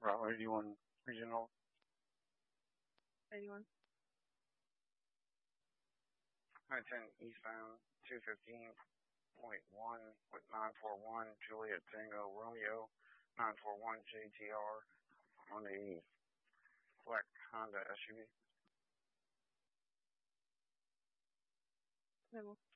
Route 81 Regional. 81. 10 eastbound 215.1 with 941 Juliet Tango Romeo 941 JTR on a black Honda SUV. Level.